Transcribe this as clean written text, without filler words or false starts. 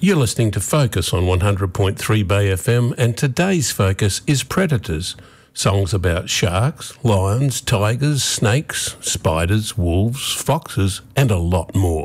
You're listening to Focus on 100.3 Bay FM, and today's focus is predators. Songs about sharks, lions, tigers, snakes, spiders, wolves, foxes, and a lot more.